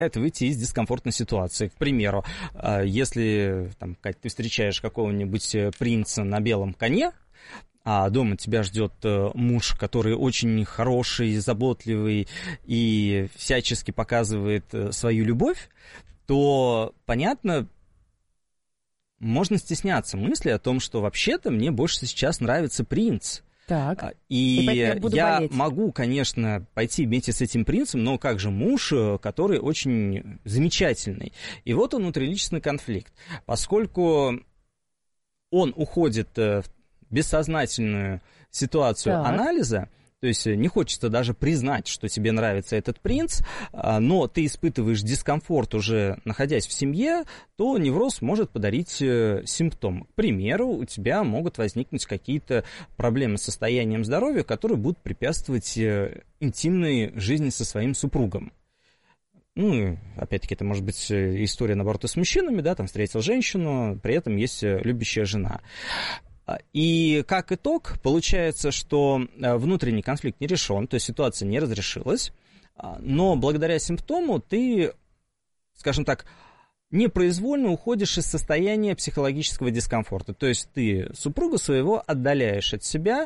выйти из дискомфортной ситуации. К примеру, если там, Кать, ты встречаешь какого-нибудь принца на белом коне, а дома тебя ждет муж, который очень хороший, заботливый и всячески показывает свою любовь, то, понятно, можно стесняться мысли о том, что вообще-то мне больше сейчас нравится принц. Так. И я могу, конечно, пойти вместе с этим принцем, но как же муж, который очень замечательный. И вот он внутриличностный конфликт. Поскольку он уходит в бессознательную ситуацию анализа, то есть не хочется даже признать, что тебе нравится этот принц, но ты испытываешь дискомфорт уже находясь в семье, то невроз может подарить симптом. К примеру, у тебя могут возникнуть какие-то проблемы с состоянием здоровья, которые будут препятствовать интимной жизни со своим супругом. Ну, опять-таки, это может быть история, наоборот, и с мужчинами, да, там встретил женщину, при этом есть любящая жена. И как итог, получается, что внутренний конфликт не решен, то есть ситуация не разрешилась, но благодаря симптому ты, скажем так, непроизвольно уходишь из состояния психологического дискомфорта. То есть ты супруга своего отдаляешь от себя,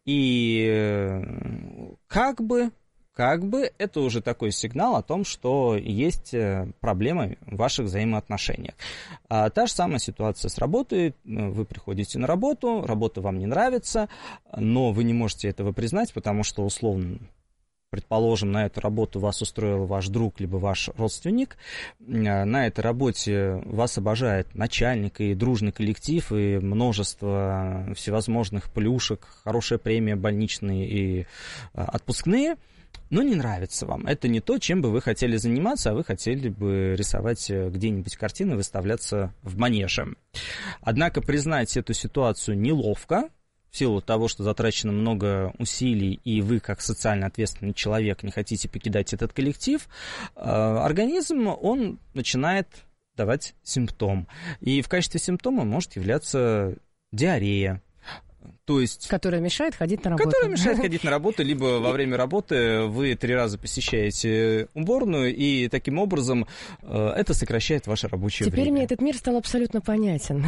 и как бы это уже такой сигнал о том, что есть проблемы в ваших взаимоотношениях. Та же самая ситуация с работой. Вы приходите на работу, работа вам не нравится, но вы не можете этого признать, потому что, условно, предположим, на эту работу вас устроил ваш друг, либо ваш родственник. На этой работе вас обожает начальник и дружный коллектив, и множество всевозможных плюшек, хорошая премия, больничные и отпускные. Но не нравится вам. Это не то, чем бы вы хотели заниматься, а вы хотели бы рисовать где-нибудь картины, выставляться в манеже. Однако признать эту ситуацию неловко, в силу того, что затрачено много усилий, и вы, как социально ответственный человек, не хотите покидать этот коллектив, организм, он начинает давать симптом. И в качестве симптома может являться диарея. То есть, которая мешает ходить на работу. Которая мешает ходить на работу, либо во время работы вы 3 раза посещаете уборную, и таким образом это сокращает ваше рабочее время. Теперь мне этот мир стал абсолютно понятен.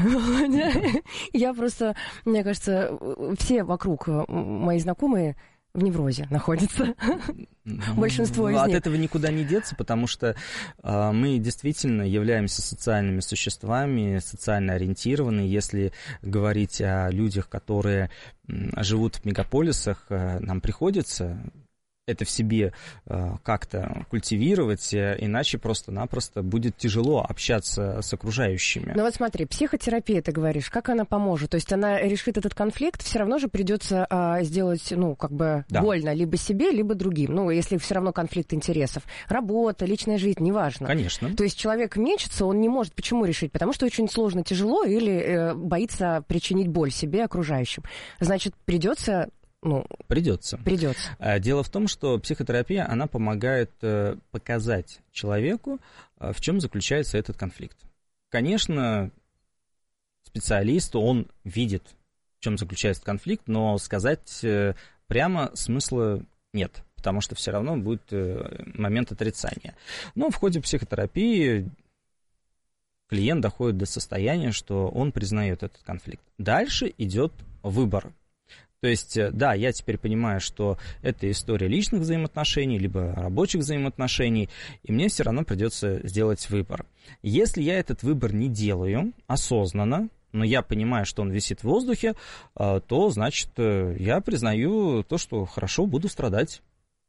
Я просто, мне кажется, все вокруг мои знакомые в неврозе находятся. Большинство из них. От этого никуда не деться, потому что мы действительно являемся социальными существами, социально ориентированными. Если говорить о людях, которые живут в мегаполисах, нам приходится это в себе как-то культивировать, иначе просто-напросто будет тяжело общаться с окружающими. Ну вот смотри, психотерапия, ты говоришь, как она поможет? То есть она решит этот конфликт, все равно же придется сделать, больно либо себе, либо другим. Ну, если все равно конфликт интересов. Работа, личная жизнь, неважно. Конечно. То есть человек мечется, он не может. Почему решить? Потому что очень сложно, тяжело или боится причинить боль себе, окружающим. Значит, придется... Придется. Дело в том, что психотерапия, она помогает показать человеку, в чем заключается этот конфликт. Конечно, специалист, он видит, в чем заключается конфликт, но сказать прямо смысла нет, потому что все равно будет момент отрицания. Но в ходе психотерапии клиент доходит до состояния, что он признает этот конфликт. Дальше идет выбор. То есть, да, я теперь понимаю, что это история личных взаимоотношений, либо рабочих взаимоотношений, и мне все равно придется сделать выбор. Если я этот выбор не делаю осознанно, но я понимаю, что он висит в воздухе, то, значит, я признаю то, что хорошо, буду страдать.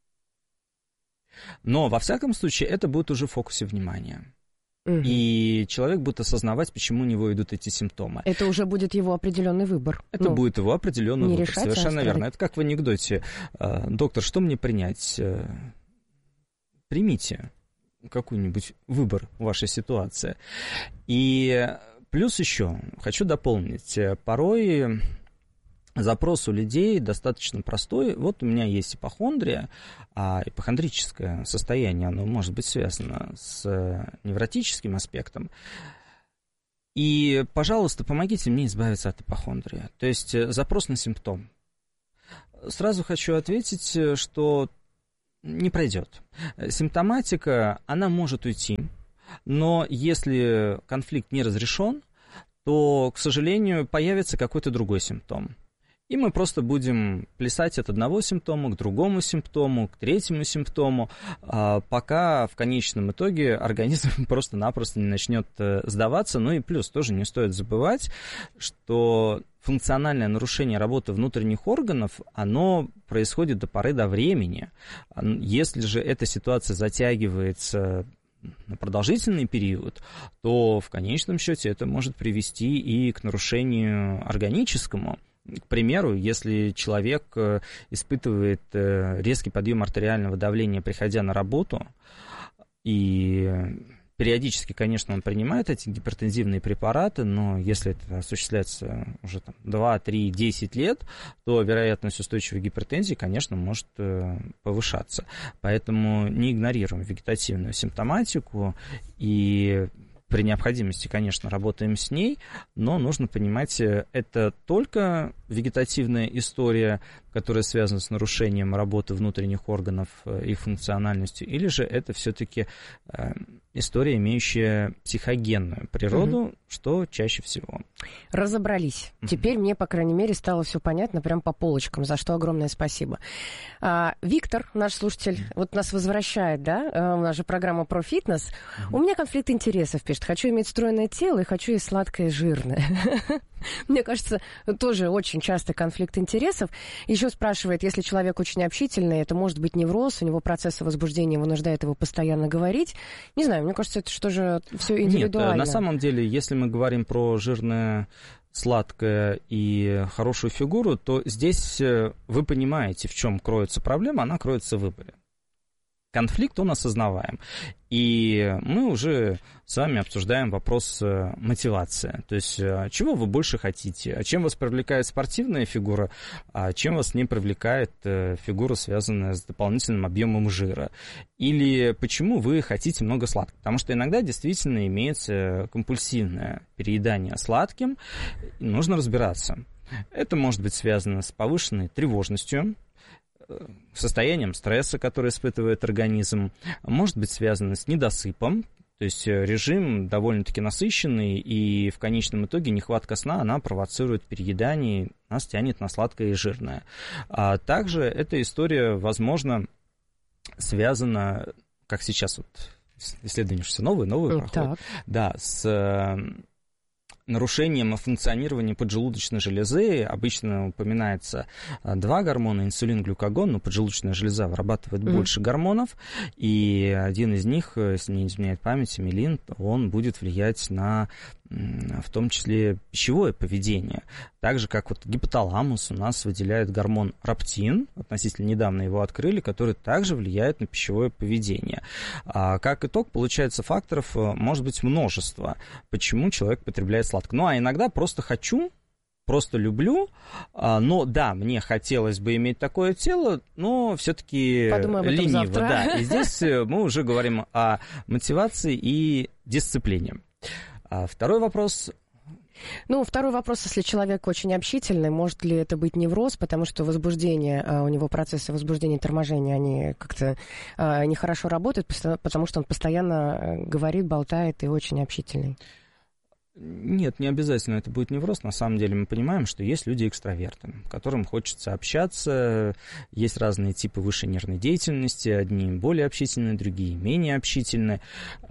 Но, во всяком случае, это будет уже в фокусе внимания. И человек будет осознавать, почему у него идут эти симптомы. Это уже будет его определенный выбор. Это будет его определенный выбор. Решать, совершенно верно. Это как в анекдоте. Доктор, что мне принять? Примите какой-нибудь выбор в вашей ситуации. И плюс еще хочу дополнить. Порой запрос у людей достаточно простой. Вот у меня есть ипохондрия, а ипохондрическое состояние, оно может быть связано с невротическим аспектом. И, пожалуйста, помогите мне избавиться от ипохондрии. То есть запрос на симптом. Сразу хочу ответить, что не пройдет. Симптоматика, она может уйти, но если конфликт не разрешен, то, к сожалению, появится какой-то другой симптом. И мы просто будем плясать от одного симптома к другому симптому, к третьему симптому, пока в конечном итоге организм просто-напросто не начнет сдаваться. Ну и плюс тоже не стоит забывать, что функциональное нарушение работы внутренних органов, оно происходит до поры до времени. Если же эта ситуация затягивается на продолжительный период, то в конечном счете это может привести и к нарушению органическому. К примеру, если человек испытывает резкий подъем артериального давления, приходя на работу, и периодически, конечно, он принимает эти гипертензивные препараты, но если это осуществляется уже 2, 3, 10 лет, то вероятность устойчивой гипертензии, конечно, может повышаться. Поэтому не игнорируем вегетативную симптоматику и при необходимости, конечно, работаем с ней, но нужно понимать, это только вегетативная история, которая связана с нарушением работы внутренних органов, их функциональностью, или же это все-таки история, имеющая психогенную природу, что чаще всего. Разобрались. Теперь мне, по крайней мере, стало все понятно прям по полочкам, за что огромное спасибо. Виктор, наш слушатель, вот нас возвращает, да, у нас же программа про фитнес. У меня конфликт интересов, пишет. Хочу иметь стройное тело и хочу есть сладкое и жирное. Мне кажется, тоже очень часто конфликт интересов. Еще спрашивает, если человек очень общительный, это может быть невроз, у него процессы возбуждения вынуждают его постоянно говорить. Не знаю, мне кажется, это что же все индивидуально. Нет, на самом деле, если мы говорим про жирное, сладкое и хорошую фигуру, то здесь вы понимаете, в чем кроется проблема, она кроется в выборе. Конфликт, он осознаваем. И мы уже с вами обсуждаем вопрос мотивации. То есть, чего вы больше хотите? А чем вас привлекает спортивная фигура? А чем вас не привлекает фигура, связанная с дополнительным объемом жира? Или почему вы хотите много сладкого? Потому что иногда действительно имеется компульсивное переедание сладким. И нужно разбираться. Это может быть связано с повышенной тревожностью, состоянием стресса, которое испытывает организм, может быть связано с недосыпом, то есть режим довольно-таки насыщенный, и в конечном итоге нехватка сна, она провоцирует переедание, нас тянет на сладкое и жирное. А также эта история, возможно, связана, как сейчас вот исследования все новые проходят, да, с нарушением функционирования поджелудочной железы. Обычно упоминается 2 гормона, инсулин, глюкагон, но поджелудочная железа вырабатывает больше гормонов, и один из них, если не изменяет память, мелин, он будет влиять на, в том числе, пищевое поведение. Так же, как вот гипоталамус у нас выделяет гормон раптин, относительно недавно его открыли, который также влияет на пищевое поведение. Как итог, получается, факторов может быть множество, почему человек потребляет сладкое. Ну, а иногда просто хочу, просто люблю, но да, мне хотелось бы иметь такое тело, но все-таки лениво. Да. И здесь мы уже говорим о мотивации и дисциплине. Второй вопрос. Ну, второй вопрос, если человек очень общительный, может ли это быть невроз, потому что возбуждение, у него процессы возбуждения и торможения, они как-то нехорошо работают, потому что он постоянно говорит, болтает и очень общительный. Нет, не обязательно это будет невроз. На самом деле мы понимаем, что есть люди экстраверты, которым хочется общаться. Есть разные типы высшей нервной деятельности. Одни более общительные, другие менее общительные.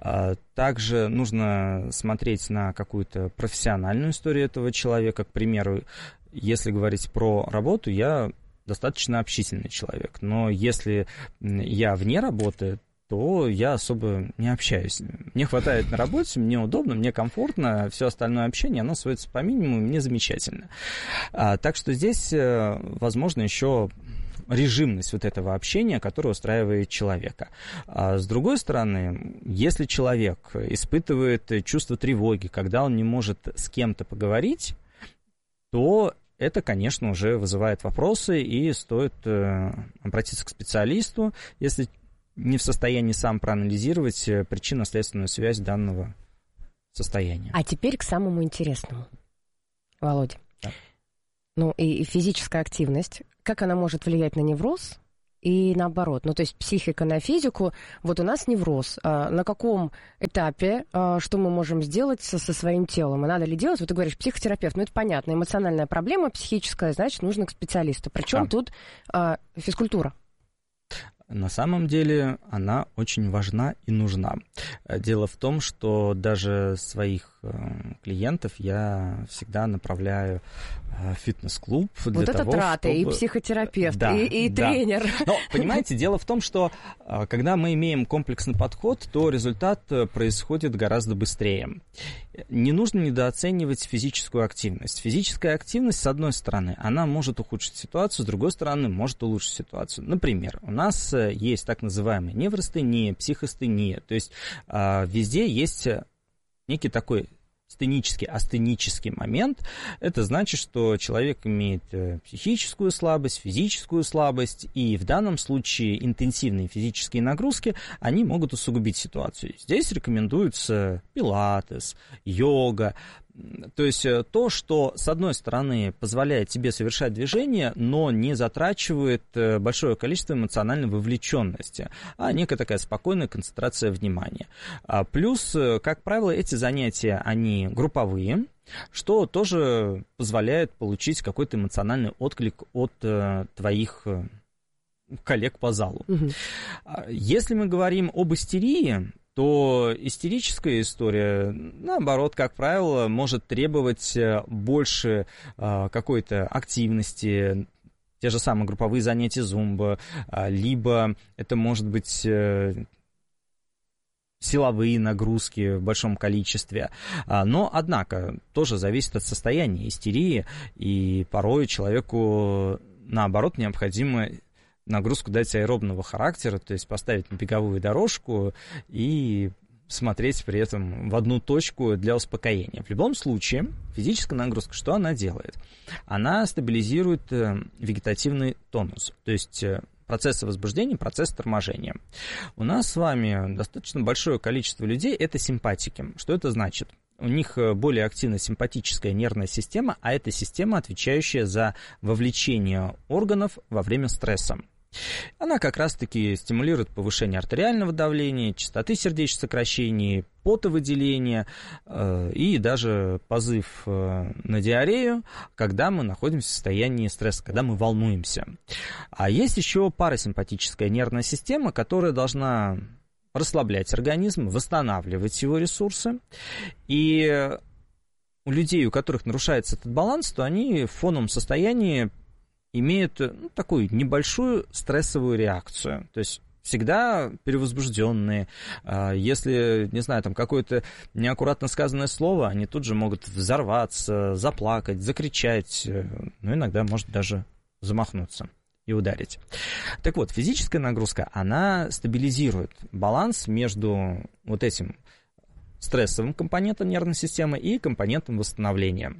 Также нужно смотреть на какую-то профессиональную историю этого человека. К примеру, если говорить про работу, я достаточно общительный человек. Но если я вне работы, то я особо не общаюсь. Мне хватает на работе, мне удобно, мне комфортно, все остальное общение, оно сводится по минимуму, мне замечательно. Так что здесь, возможно, еще режимность вот этого общения, которое устраивает человека. С другой стороны, если человек испытывает чувство тревоги, когда он не может с кем-то поговорить, то это, конечно, уже вызывает вопросы, и стоит обратиться к специалисту, если не в состоянии сам проанализировать причинно-следственную связь данного состояния. А теперь к самому интересному, Володя. Да. Ну и физическая активность. Как она может влиять на невроз? и наоборот. Ну, то есть психика на физику. Вот у нас невроз. На каком этапе, что мы можем сделать со своим телом? И надо ли делать? Вот ты говоришь, психотерапевт. Ну, это понятно. Эмоциональная проблема психическая, значит, нужно к специалисту. Причем тут физкультура. На самом деле она очень важна и нужна. Дело в том, что даже своих клиентов я всегда направляю в фитнес-клуб. Вот это траты, чтобы... и психотерапевт, да, и тренер. Но, понимаете, дело в том, что когда мы имеем комплексный подход, то результат происходит гораздо быстрее. Не нужно недооценивать физическую активность. Физическая активность, с одной стороны, она может ухудшить ситуацию, с другой стороны, может улучшить ситуацию. Например, у нас есть так называемая неврастения, психостения, то есть везде есть некий такой астенический момент. Это значит, что человек имеет психическую слабость, физическую слабость, и в данном случае интенсивные физические нагрузки, они могут усугубить ситуацию. Здесь рекомендуются пилатес, йога. То есть то, что, с одной стороны, позволяет тебе совершать движение, но не затрачивает большое количество эмоциональной вовлеченности, а некая такая спокойная концентрация внимания. Плюс, как правило, эти занятия, они групповые, что тоже позволяет получить какой-то эмоциональный отклик от твоих коллег по залу. Угу. Если мы говорим об истерии, то истерическая история, наоборот, как правило, может требовать больше какой-то активности, те же самые групповые занятия зумба, либо это может быть силовые нагрузки в большом количестве. Но, однако, тоже зависит от состояния истерии, и порой человеку, наоборот, необходимо нагрузку дать аэробного характера, то есть поставить на беговую дорожку и смотреть при этом в одну точку для успокоения. В любом случае, физическая нагрузка, что она делает? Она стабилизирует вегетативный тонус, то есть процессы возбуждения, процесс торможения. У нас с вами достаточно большое количество людей – это симпатики. Что это значит? У них более активна симпатическая нервная система, а это система, отвечающая за вовлечение органов во время стресса. Она как раз-таки стимулирует повышение артериального давления, частоты сердечных-сокращений, потовыделения и даже позыв на диарею, когда мы находимся в состоянии стресса, когда мы волнуемся. А есть еще парасимпатическая нервная система, которая должна расслаблять организм, восстанавливать его ресурсы. И у людей, у которых нарушается этот баланс, то они в фоновом состоянии имеют такую небольшую стрессовую реакцию. То есть всегда перевозбужденные. Если, не знаю, там какое-то неаккуратно сказанное слово, они тут же могут взорваться, заплакать, закричать, ну, иногда, может, даже замахнуться и ударить. Так вот, физическая нагрузка, она стабилизирует баланс между вот этим стрессовым компонентом нервной системы и компонентом восстановления,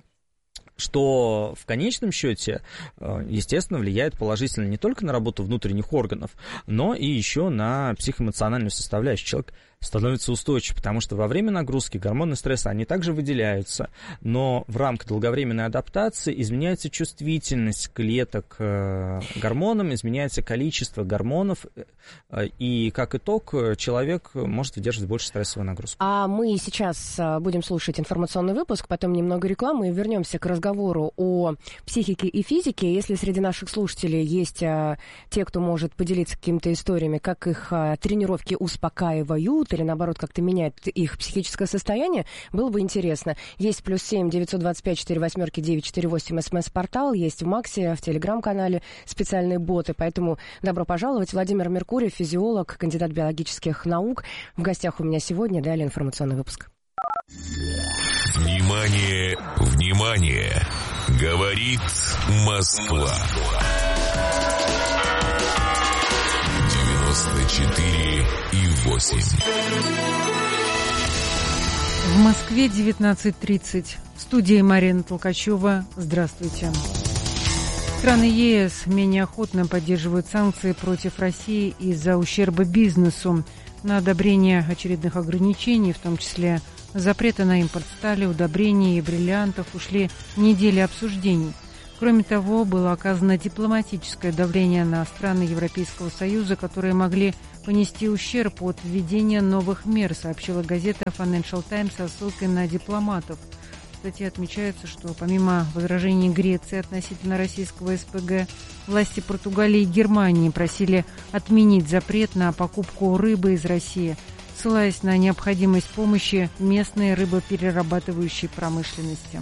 что в конечном счете, естественно, влияет положительно не только на работу внутренних органов, но и еще на психоэмоциональную составляющую. Человек становится устойчив, потому что во время нагрузки гормоны стресса, они также выделяются, но в рамках долговременной адаптации изменяется чувствительность клеток к гормонам, изменяется количество гормонов, и как итог человек может выдерживать больше стрессовую нагрузку. А мы сейчас будем слушать информационный выпуск, потом немного рекламы и вернемся к разговору о психике и физике. Если среди наших слушателей есть те, кто может поделиться какими-то историями, как их тренировки успокаивают или, наоборот, как-то меняет их психическое состояние, было бы интересно. Есть +7 925 48 948 СМС-портал, есть в Максе, в Телеграм-канале специальные боты, поэтому добро пожаловать. Владимир Меркурьев, физиолог, кандидат биологических наук. В гостях у меня сегодня. Далее информационный выпуск. Внимание, внимание! Говорит Москва. 94,8. В Москве 19:30. В студии Марина Толкачева. Здравствуйте. Страны ЕС менее охотно поддерживают санкции против России из-за ущерба бизнесу. На одобрение очередных ограничений, в том числе запрета на импорт стали, удобрений и бриллиантов, ушли недели обсуждений. Кроме того, было оказано дипломатическое давление на страны Европейского Союза, которые могли понести ущерб от введения новых мер, сообщила газета Financial Times со ссылкой на дипломатов. В статье отмечается, что помимо возражений Греции относительно российского СПГ, власти Португалии и Германии просили отменить запрет на покупку рыбы из России, ссылаясь на необходимость помощи местной рыбоперерабатывающей промышленности.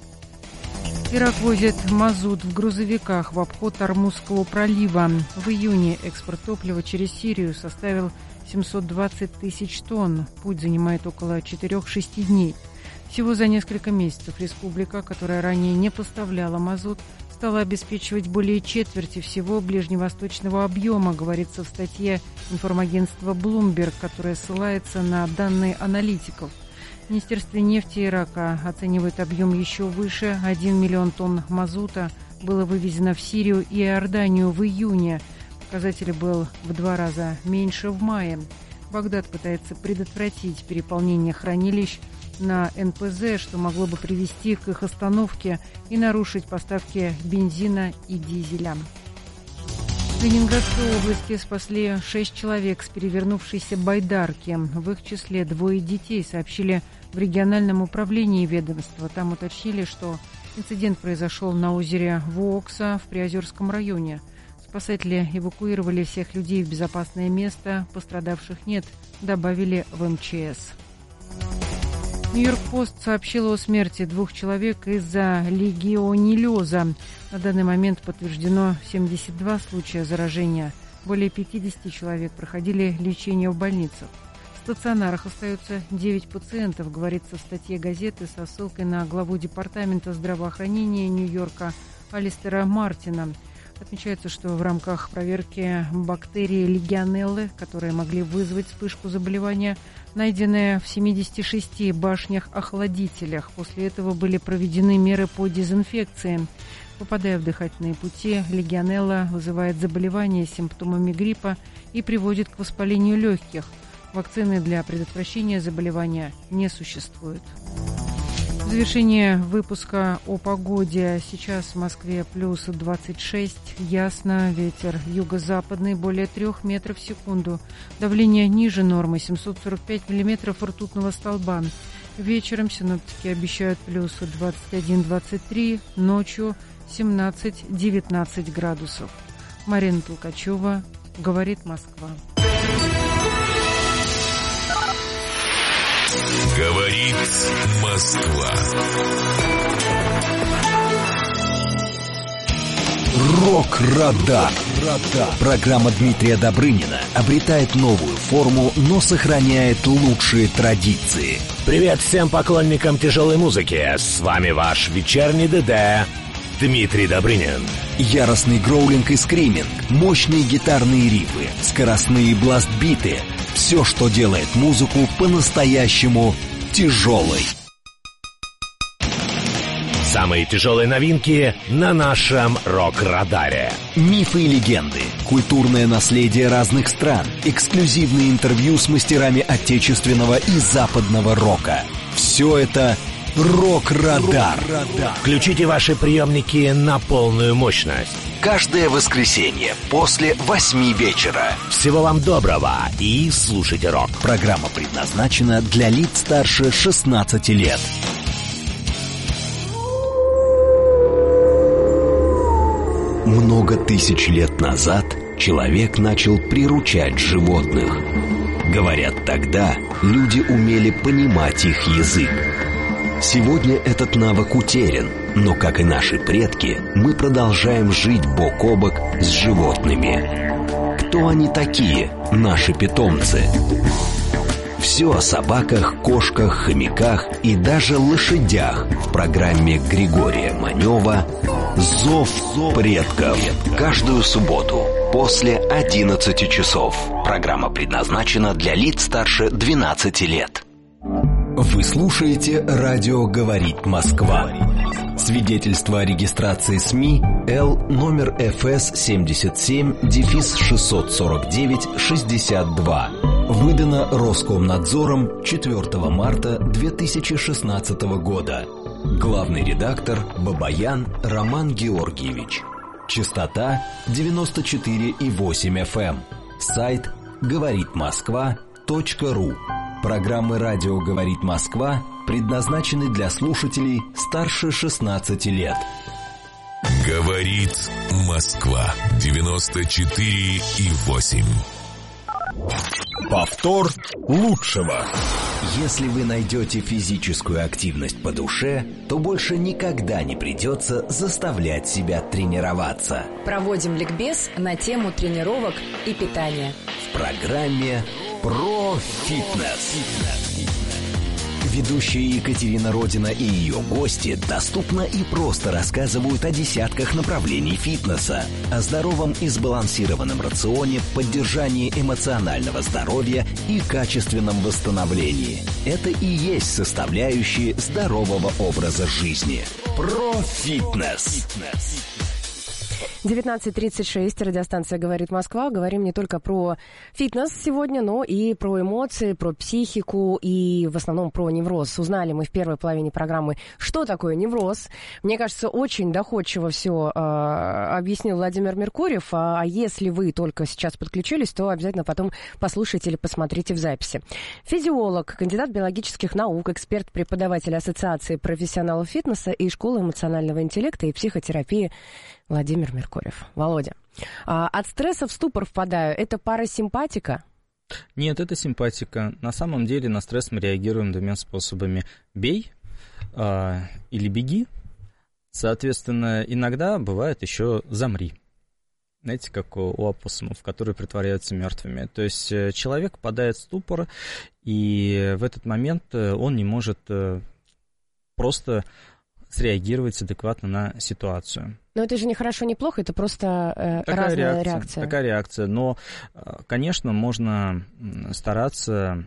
Ирак возит мазут в грузовиках в обход Ормузского пролива. В июне экспорт топлива через Сирию составил 720 тысяч тонн. Путь занимает около 4-6 дней. Всего за несколько месяцев республика, которая ранее не поставляла мазут, стала обеспечивать более четверти всего ближневосточного объема, говорится в статье информагентства Bloomberg, которая ссылается на данные аналитиков. В Министерстве нефти Ирака оценивает объем еще выше. 1 миллион тонн мазута было вывезено в Сирию и Иорданию в июне. Показатель был в 2 раза меньше в мае. Багдад пытается предотвратить переполнение хранилищ на НПЗ, что могло бы привести к их остановке и нарушить поставки бензина и дизеля. В Ленинградской области спасли 6 человек с перевернувшейся байдарки. В их числе 2 детей, сообщили в региональном управлении ведомства. Там уточнили, что инцидент произошел на озере Вокса в Приозерском районе. Спасатели эвакуировали всех людей в безопасное место. Пострадавших нет, добавили в МЧС. Нью-Йорк-Пост сообщила о смерти 2 человек из-за легионеллеза. На данный момент подтверждено 72 случая заражения. Более 50 человек проходили лечение в больницах. В стационарах остаются 9 пациентов, говорится в статье газеты со ссылкой на главу Департамента здравоохранения Нью-Йорка Алистера Мартина. Отмечается, что в рамках проверки бактерии легионеллы, которые могли вызвать вспышку заболевания, найденные в 76 башнях-охладителях. После этого были проведены меры по дезинфекции. Попадая в дыхательные пути, легионелла вызывает заболевания с симптомами гриппа и приводит к воспалению легких. Вакцины для предотвращения заболевания не существует. В завершение выпуска о погоде. Сейчас в Москве плюс 26, ясно, ветер юго-западный более 3 метров в секунду. Давление ниже нормы 745 миллиметров ртутного столба. Вечером синоптики обещают плюс 21-23, ночью 17-19 градусов. Марина Толкачева, говорит Москва. Говорит Москва. Рок-радар. Программа Дмитрия Добрынина обретает новую форму, но сохраняет лучшие традиции. Привет всем поклонникам тяжелой музыки. С вами ваш вечерний ДД Дмитрий Добрынин. Яростный гроулинг и скриминг, мощные гитарные рифы, скоростные бласт-биты — все, что делает музыку по-настоящему тяжелой. Самые тяжелые новинки на нашем рок-радаре. Мифы и легенды, культурное наследие разных стран, эксклюзивные интервью с мастерами отечественного и западного рока. Все это Рок-радар. Включите ваши приемники на полную мощность. Каждое воскресенье после 8 вечера. Всего вам доброго и слушайте рок. Программа предназначена для лиц старше 16 лет. Много тысяч лет назад человек начал приручать животных. Говорят, тогда люди умели понимать их язык. Сегодня этот навык утерян, но, как и наши предки, мы продолжаем жить бок о бок с животными. Кто они такие, наши питомцы? Все о собаках, кошках, хомяках и даже лошадях в программе Григория Манева «Зов предков». Каждую субботу после 11 часов. Программа предназначена для лиц старше 12 лет. Вы слушаете «Радио говорит Москва». Свидетельство о регистрации СМИ Л номер ФС 77-649-62. Выдано Роскомнадзором 4 марта 2016 года. Главный редактор Бабаян Роман Георгиевич. Частота 94,8 FM. Сайт говоритмосква.ру. Программы «Радио говорит Москва» предназначены для слушателей старше 16 лет. Говорит Москва 94,8. Повтор лучшего. Если вы найдете физическую активность по душе, то больше никогда не придется заставлять себя тренироваться. Проводим ликбез на тему тренировок и питания. В программе «Про фитнес». Ведущая Екатерина Родина и ее гости доступно и просто рассказывают о десятках направлений фитнеса, о здоровом и сбалансированном рационе, поддержании эмоционального здоровья и качественном восстановлении. Это и есть составляющие здорового образа жизни. Про фитнес. 19:36, радиостанция «Говорит Москва». Говорим не только про фитнес сегодня, но и про эмоции, про психику и в основном про невроз. Узнали мы в первой половине программы, что такое невроз. Мне кажется, очень доходчиво все объяснил Владимир Меркурьев. А если вы только сейчас подключились, то обязательно потом послушайте или посмотрите в записи. Физиолог, кандидат биологических наук, эксперт, преподаватель Ассоциации профессионалов фитнеса и Школы эмоционального интеллекта и психотерапии Владимир Меркурьев. Володя, от стресса в ступор впадаю. Это парасимпатика? Нет, это симпатика. На самом деле на стресс мы реагируем двумя способами. Бей или беги. Соответственно, иногда бывает еще замри. Знаете, как у опоссумов, которые притворяются мертвыми. То есть человек впадает в ступор, и в этот момент он не может просто среагировать адекватно на ситуацию. Но это же не хорошо, не плохо, это просто разная реакция. Такая реакция. Но, конечно, можно стараться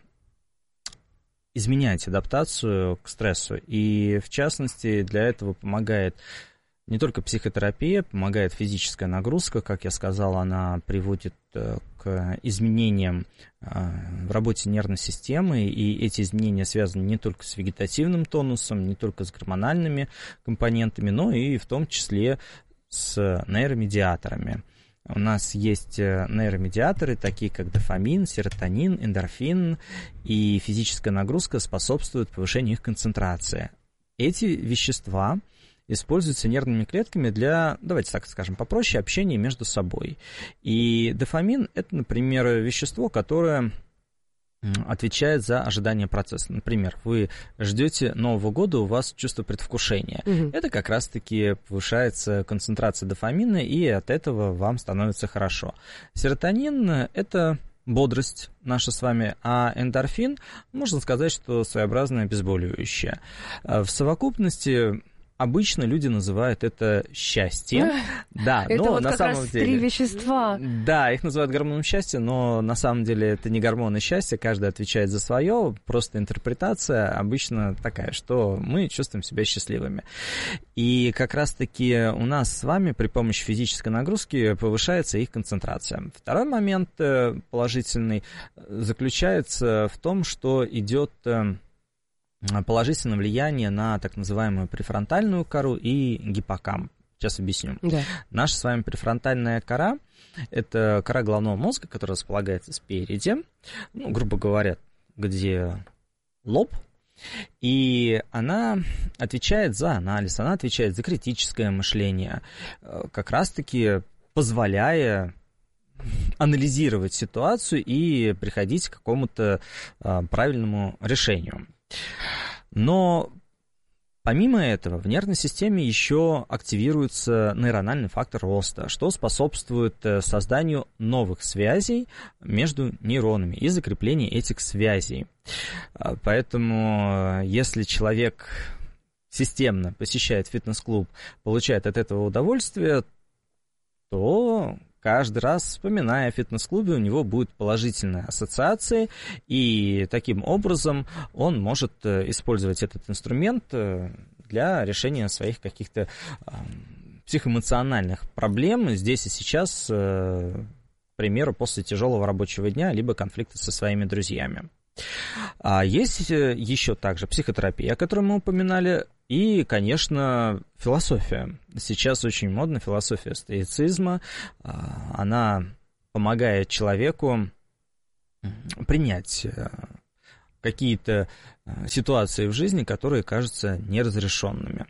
изменять адаптацию к стрессу. И, в частности, для этого помогает не только психотерапия, помогает физическая нагрузка. Как я сказал, она приводит к изменениям в работе нервной системы, и эти изменения связаны не только с вегетативным тонусом, не только с гормональными компонентами, но и в том числе с нейромедиаторами. У нас есть нейромедиаторы, такие как дофамин, серотонин, эндорфин, и физическая нагрузка способствует повышению их концентрации. Эти вещества используются нервными клетками для, давайте так скажем, попроще, общения между собой. И дофамин – это, например, вещество, которое отвечает за ожидание процесса. Например, вы ждете Нового года, у вас чувство предвкушения. Это как раз-таки повышается концентрация дофамина, и от этого вам становится хорошо. Серотонин – это бодрость наша с вами, а эндорфин, можно сказать, что своеобразное обезболивающее. В совокупности обычно люди называют это счастье. Да, это но вот на как самом раз деле 3 вещества. Да, их называют гормоном счастья, но на самом деле это не гормоны счастья, каждый отвечает за свое, просто интерпретация обычно такая, что мы чувствуем себя счастливыми. И как раз-таки у нас с вами при помощи физической нагрузки повышается их концентрация. Второй момент положительный заключается в том, что идет положительное влияние на так называемую префронтальную кору и гиппокамп. Сейчас объясню. Да. Наша с вами префронтальная кора – это кора головного мозга, которая располагается спереди, грубо говоря, где лоб, и она отвечает за анализ, она отвечает за критическое мышление, как раз-таки позволяя анализировать ситуацию и приходить к какому-то правильному решению. Но помимо этого в нервной системе еще активируется нейрональный фактор роста, что способствует созданию новых связей между нейронами и закреплению этих связей. Поэтому если человек системно посещает фитнес-клуб, получает от этого удовольствие, то каждый раз, вспоминая о фитнес-клубе, у него будут положительные ассоциации, и таким образом он может использовать этот инструмент для решения своих каких-то психоэмоциональных проблем здесь и сейчас, к примеру, после тяжелого рабочего дня, либо конфликта со своими друзьями. Есть еще также психотерапия, о которой мы упоминали И, конечно, философия. Сейчас очень модна философия стоицизма. Она помогает человеку принять какие-то ситуации в жизни, которые кажутся неразрешенными.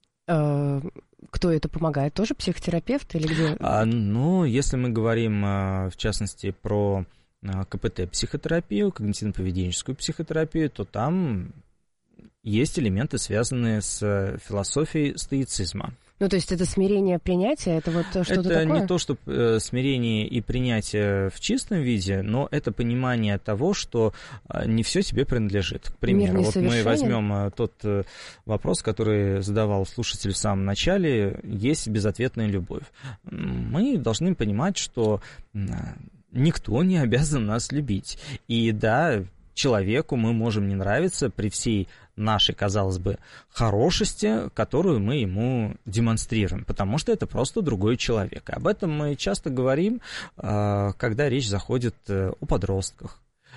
Кто это помогает? Тоже психотерапевт или где? Ну, если мы говорим, в частности, про КПТ-психотерапию, когнитивно-поведенческую психотерапию, то там есть элементы, связанные с философией стоицизма. Ну, то есть это смирение, принятие, это вот что-то такое? Это не то, что смирение и принятие в чистом виде, но это понимание того, что не все тебе принадлежит. К примеру, вот мы возьмем тот вопрос, который задавал слушатель в самом начале, есть безответная любовь. Мы должны понимать, что никто не обязан нас любить. И да, человеку мы можем не нравиться при всей нашей, казалось бы, хорошести, которую мы ему демонстрируем, потому что это просто другой человек. Об этом мы часто говорим, когда речь заходит о подростках.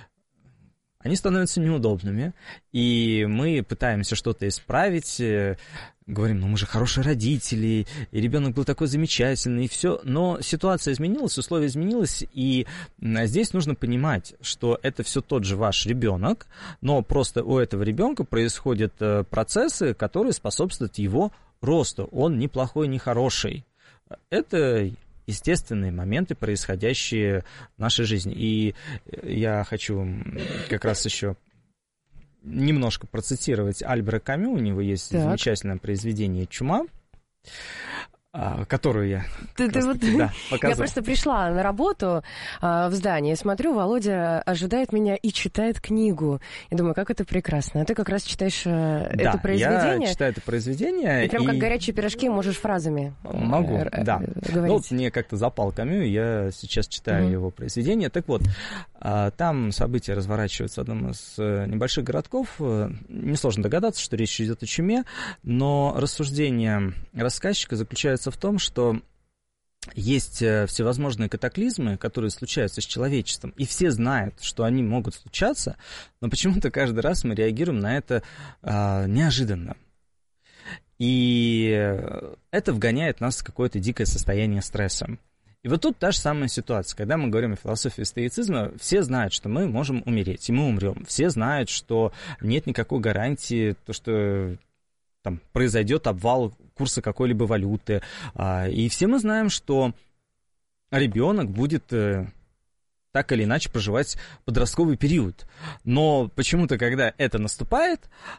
Они становятся неудобными, и мы пытаемся что-то исправить, говорим, ну мы же хорошие родители, и ребенок был такой замечательный, и все. Но ситуация изменилась, условия изменились, и здесь нужно понимать, что это все тот же ваш ребенок, но просто у этого ребенка происходят процессы, которые способствуют его росту. Он не плохой, не хороший. Это естественные моменты, происходящие в нашей жизни. И я хочу как раз еще немножко процитировать Альбера Камю. У него есть замечательное произведение «Чума», которую я показываю. Я просто пришла на работу в здание, смотрю, Володя ожидает меня и читает книгу. Я думаю, как это прекрасно. А ты как раз читаешь это произведение. Я читаю это произведение. И прям как горячие пирожки можешь фразами могу, да. говорить. Ну, вот мне как-то запал Камю, я сейчас читаю его произведение. Так вот, там события разворачиваются в одном из небольших городков. Несложно догадаться, что речь идет о чуме, но рассуждение рассказчика заключается в том, что есть всевозможные катаклизмы, которые случаются с человечеством, и все знают, что они могут случаться, но почему-то каждый раз мы реагируем на это неожиданно. И это вгоняет нас в какое-то дикое состояние стресса. И вот тут та же самая ситуация. Когда мы говорим о философии стоицизма, все знают, что мы можем умереть, и мы умрем. Все знают, что нет никакой гарантии, то, что там произойдет обвал курса какой-либо валюты. И все мы знаем, что ребенок будет так или иначе проживать подростковый период. Но почему-то, когда это наступает,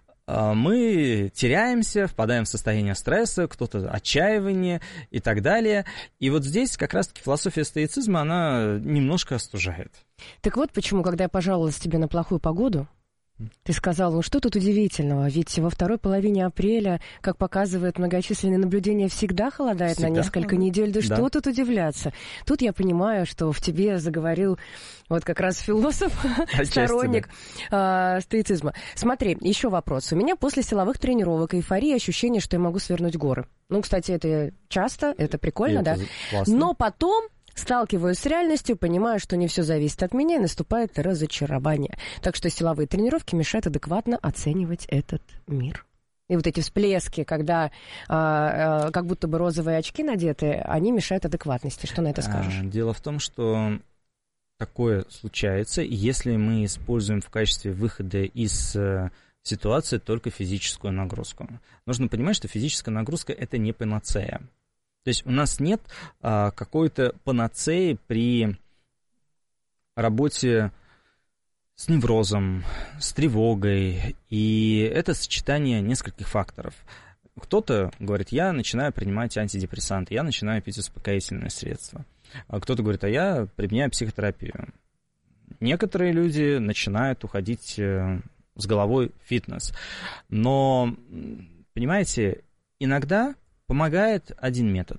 мы теряемся, впадаем в состояние стресса, кто-то отчаивание и так далее. И вот здесь как раз-таки философия стоицизма, она немножко остужает. Так вот почему, когда я пожаловалась тебе на плохую погоду, ты сказал, ну что тут удивительного, ведь во второй половине апреля, как показывают многочисленные наблюдения, всегда холодает на несколько недель, да что тут удивляться? Тут я понимаю, что в тебе заговорил вот как раз философ, сторонник стоицизма. Смотри, еще вопрос. У меня после силовых тренировок эйфория, ощущение, что я могу свернуть горы. Ну, кстати, это часто, это прикольно, да? Классно. Но потом сталкиваюсь с реальностью, понимаю, что не все зависит от меня, и наступает разочарование. Так что силовые тренировки мешают адекватно оценивать этот мир. И вот эти всплески, когда как будто бы розовые очки надеты, они мешают адекватности. Что на это скажешь? Дело в том, что такое случается, если мы используем в качестве выхода из ситуации только физическую нагрузку. Нужно понимать, что физическая нагрузка – это не панацея. То есть у нас нет какой-то панацеи при работе с неврозом, с тревогой, и это сочетание нескольких факторов. Кто-то говорит, я начинаю принимать антидепрессанты, я начинаю пить успокоительные средства. Кто-то говорит, а я применяю психотерапию. Некоторые люди начинают уходить с головой в фитнес. Но, понимаете, иногда помогает один метод,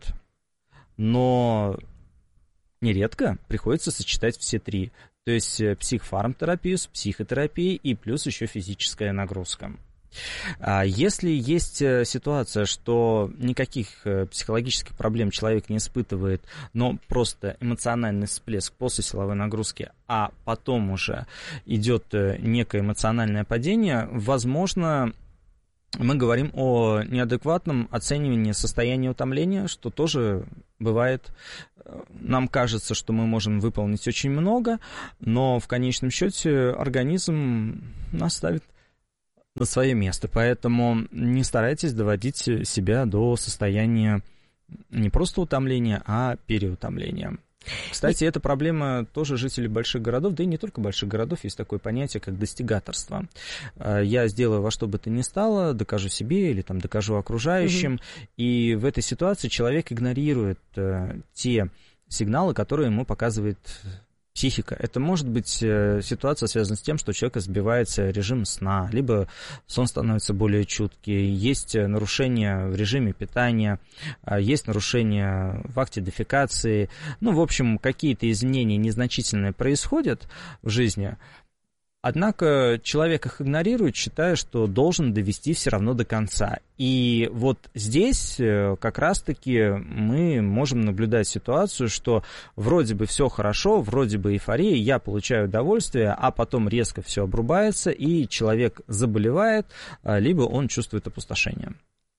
но нередко приходится сочетать все три. То есть психофармтерапию с психотерапией и плюс еще физическая нагрузка. Если есть ситуация, что никаких психологических проблем человек не испытывает, но просто эмоциональный всплеск после силовой нагрузки, а потом уже идет некое эмоциональное падение, возможно, мы говорим о неадекватном оценивании состояния утомления, что тоже бывает. Нам кажется, что мы можем выполнить очень много, но в конечном счете организм нас ставит на свое место. Поэтому не старайтесь доводить себя до состояния не просто утомления, а переутомления. Кстати, эта проблема тоже жителей больших городов, да и не только больших городов, есть такое понятие, как достигаторство. Я сделаю во что бы то ни стало, докажу себе или там докажу окружающим, и в этой ситуации человек игнорирует те сигналы, которые ему показывает психика. Это может быть ситуация, связанная с тем, что у человека сбивается режим сна, либо сон становится более чуткий, есть нарушения в режиме питания, есть нарушения в акте дефекации. Ну, в общем, какие-то изменения незначительные происходят в жизни. Однако человек их игнорирует, считая, что должен довести все равно до конца. И вот здесь как раз-таки мы можем наблюдать ситуацию, что вроде бы все хорошо, вроде бы эйфория, я получаю удовольствие, а потом резко все обрубается, и человек заболевает, либо он чувствует опустошение.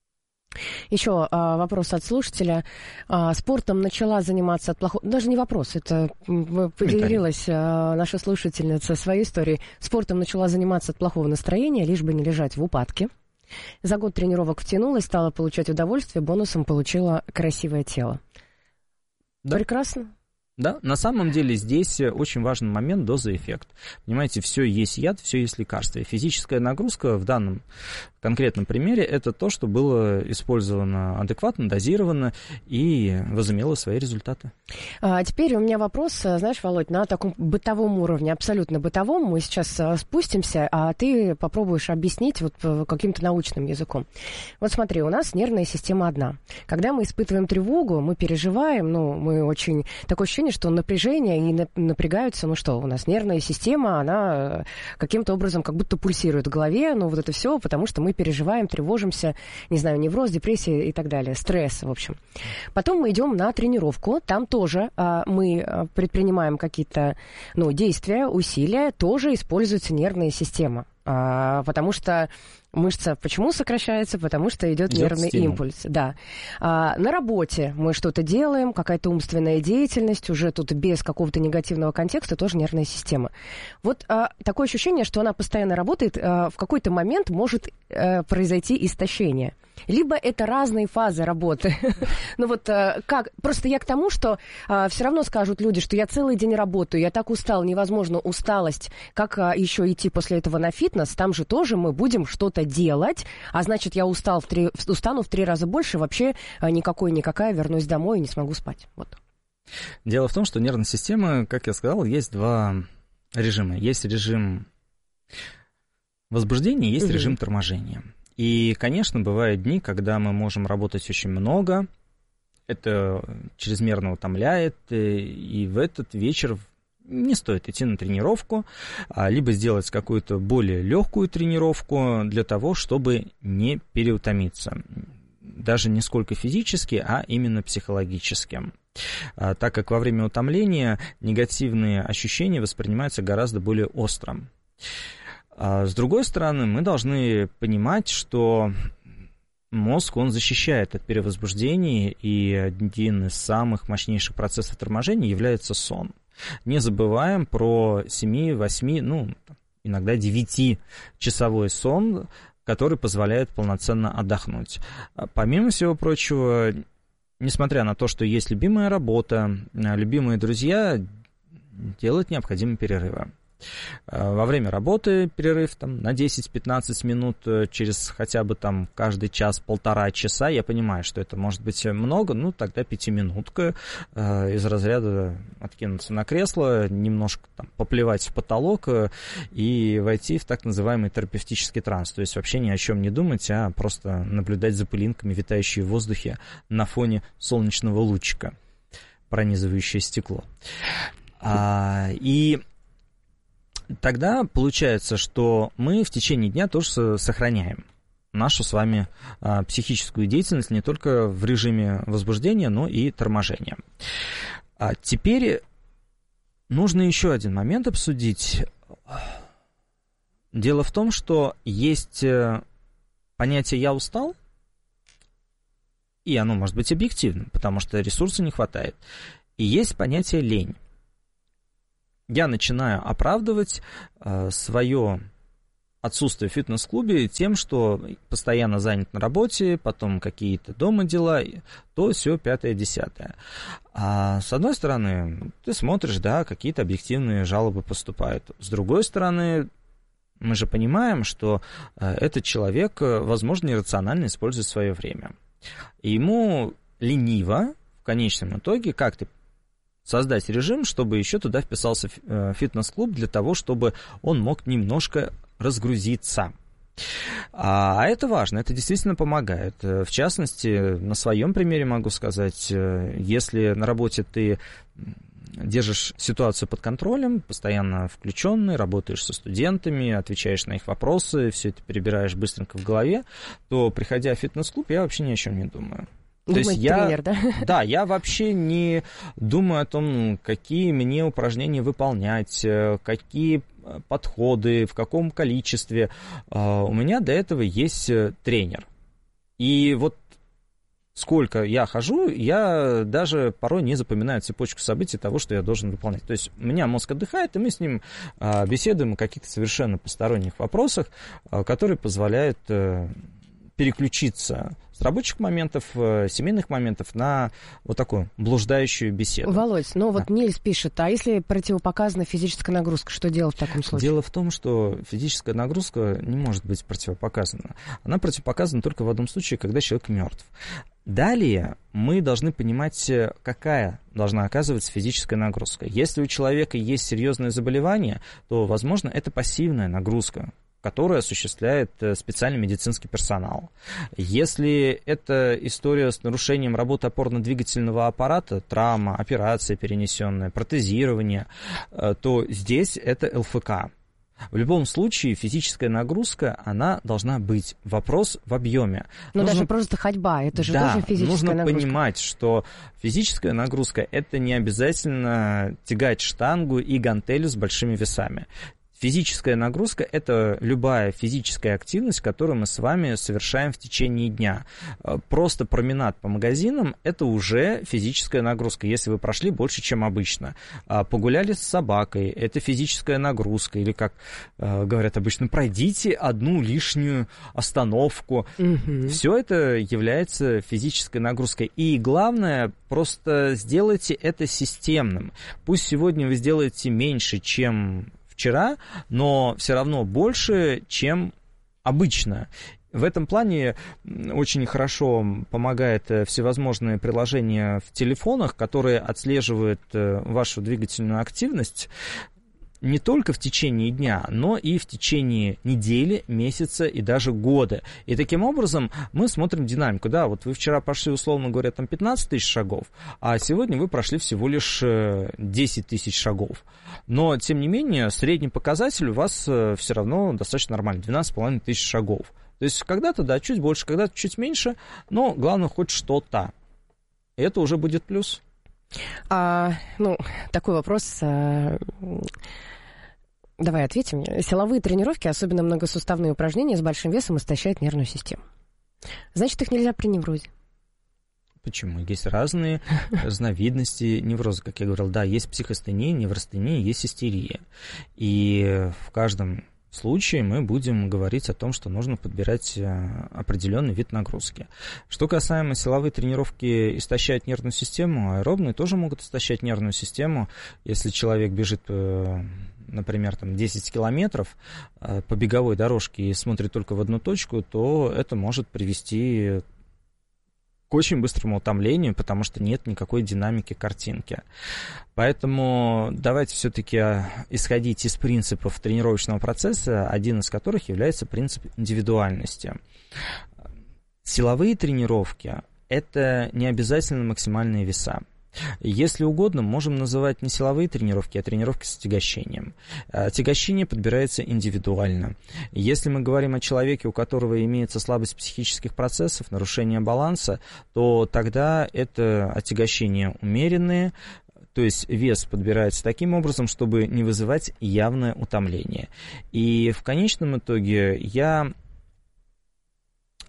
Еще вопрос от слушателя. Спортом начала заниматься от плохого... Даже не вопрос, это поделилась наша слушательница своей историей. Спортом начала заниматься от плохого настроения, лишь бы не лежать в упадке. За год тренировок втянулась, стала получать удовольствие, бонусом получила красивое тело. Да. Прекрасно. Да, на самом деле здесь очень важный момент — доза-эффект. Понимаете, все есть яд, все есть лекарство. И физическая нагрузка в данном конкретном примере — это то, что было использовано адекватно, дозировано и возымело свои результаты. Теперь у меня вопрос, знаешь, Володь, на таком бытовом уровне, абсолютно бытовом. Мы сейчас спустимся, а ты попробуешь объяснить вот каким-то научным языком. Вот смотри, у нас нервная система одна. Когда мы испытываем тревогу, мы переживаем, мы очень... Такое ощущение, что напряжение и напрягаются, у нас нервная система, она каким-то образом как будто пульсирует в голове, вот это все, потому что мы переживаем, тревожимся, не знаю, невроз, депрессия и так далее, стресс, в общем. Потом мы идем на тренировку, там тоже мы предпринимаем какие-то, действия, усилия, тоже используется нервная система. Потому что мышца почему сокращается? Потому что идет нервный импульс. Да. На работе мы что-то делаем, какая-то умственная деятельность, уже тут без какого-то негативного контекста, тоже нервная система. Вот такое ощущение, что она постоянно работает, в какой-то момент может произойти истощение. Либо это разные фазы работы. Просто я к тому, что все равно скажут люди, что я целый день работаю, я так устал, невозможно усталость, как еще идти после этого на фитнес, там же тоже мы будем что-то делать, а значит, я устану в 3 раза больше, вообще никакая, вернусь домой и не смогу спать. Вот. Дело в том, что нервная система, как я сказал, есть 2 режима. Есть режим возбуждения, есть режим торможения. И, конечно, бывают дни, когда мы можем работать очень много, это чрезмерно утомляет, и в этот вечер не стоит идти на тренировку, либо сделать какую-то более легкую тренировку для того, чтобы не переутомиться. Даже не сколько физически, а именно психологически. Так как во время утомления негативные ощущения воспринимаются гораздо более остро. С другой стороны, мы должны понимать, что мозг, он защищает от перевозбуждений, и один из самых мощнейших процессов торможения является сон. Не забываем про 7, 8, иногда 9-часовой сон, который позволяет полноценно отдохнуть. Помимо всего прочего, несмотря на то, что есть любимая работа, любимые друзья, делать необходимы перерывы. Во время работы перерыв на 10-15 минут, через хотя бы каждый час-полтора часа. Я понимаю, что это может быть много, тогда 5-минутка из разряда откинуться на кресло, немножко поплевать в потолок и войти в так называемый терапевтический транс. То есть вообще ни о чем не думать, а просто наблюдать за пылинками, витающие в воздухе на фоне солнечного лучика, пронизывающее стекло. И тогда получается, что мы в течение дня тоже сохраняем нашу с вами психическую деятельность не только в режиме возбуждения, но и торможения. Теперь нужно еще один момент обсудить. Дело в том, что есть понятие «я устал», и оно может быть объективным, потому что ресурса не хватает. И есть понятие «лень». Я начинаю оправдывать свое отсутствие в фитнес-клубе тем, что постоянно занят на работе, потом какие-то дома дела, то все 5-10. А с одной стороны, ты смотришь, да, какие-то объективные жалобы поступают. С другой стороны, мы же понимаем, что этот человек, возможно, нерационально использует свое время. И ему лениво в конечном итоге как-то создать режим, чтобы еще туда вписался фитнес-клуб для того, чтобы он мог немножко разгрузиться. А это важно, это действительно помогает. В частности, на своем примере могу сказать, если на работе ты держишь ситуацию под контролем, постоянно включенный, работаешь со студентами, отвечаешь на их вопросы, все это перебираешь быстренько в голове, то, приходя в фитнес-клуб, я вообще ни о чем не думаю. То есть тренер, да? Да, я вообще не думаю о том, какие мне упражнения выполнять, какие подходы, в каком количестве. У меня до этого есть тренер. И вот сколько я хожу, я даже порой не запоминаю цепочку событий того, что я должен выполнять. То есть у меня мозг отдыхает, и мы с ним беседуем о каких-то совершенно посторонних вопросах, которые позволяют переключиться с рабочих моментов, семейных моментов на вот такую блуждающую беседу. Володь, ну вот Нильс пишет, а если противопоказана физическая нагрузка, что делать в таком случае? Дело в том, что физическая нагрузка не может быть противопоказана. Она противопоказана только в одном случае, когда человек мертв. Далее мы должны понимать, какая должна оказываться физическая нагрузка. Если у человека есть серьезное заболевание, то, возможно, это пассивная нагрузка, которую осуществляет специальный медицинский персонал. Если это история с нарушением работы опорно-двигательного аппарата, травма, операция перенесенная, протезирование, то здесь это ЛФК. В любом случае физическая нагрузка, она должна быть. Вопрос в объеме. Но даже просто ходьба, это же тоже физическая нагрузка. Нужно понимать, что физическая нагрузка – это не обязательно тягать штангу и гантели с большими весами. Физическая нагрузка – это любая физическая активность, которую мы с вами совершаем в течение дня. Просто променад по магазинам – это уже физическая нагрузка, если вы прошли больше, чем обычно. Погуляли с собакой – это физическая нагрузка. Или, как говорят обычно, пройдите одну лишнюю остановку. Все это является физической нагрузкой. И главное, просто сделайте это системным. Пусть сегодня вы сделаете меньше, чем вчера, но все равно больше, чем обычно. В этом плане очень хорошо помогает всевозможные приложения в телефонах, которые отслеживают вашу двигательную активность не только в течение дня, но и в течение недели, месяца и даже года. И таким образом мы смотрим динамику. Да, вот вы вчера прошли, условно говоря, там 15 тысяч шагов, а сегодня вы прошли всего лишь 10 тысяч шагов. Но, тем не менее, средний показатель у вас все равно достаточно нормальный, 12,5 тысяч шагов. То есть когда-то, да, чуть больше, когда-то чуть меньше, но главное хоть что-то. И это уже будет плюс. Такой вопрос... Давай ответим мне. Силовые тренировки, особенно многосуставные упражнения с большим весом, истощают нервную систему. Значит, их нельзя при неврозе. Почему? Есть разные разновидности невроза. Как я говорил, да, есть психостения, неврастения, есть истерия. И в каждом случае мы будем говорить о том, что нужно подбирать определенный вид нагрузки. Что касаемо силовые тренировки истощают нервную систему, аэробные тоже могут истощать нервную систему. Если человек бежит, например, там 10 километров по беговой дорожке и смотрит только в одну точку, то это может привести к очень быстрому утомлению, потому что нет никакой динамики картинки. Поэтому давайте все-таки исходить из принципов тренировочного процесса, один из которых является принцип индивидуальности. Силовые тренировки – это не обязательно максимальные веса. Если угодно, можем называть не силовые тренировки, а тренировки с отягощением. Отягощение подбирается индивидуально. Если мы говорим о человеке, у которого имеется слабость психических процессов, нарушение баланса, то тогда это отягощения умеренные, то есть вес подбирается таким образом, чтобы не вызывать явное утомление. И в конечном итоге я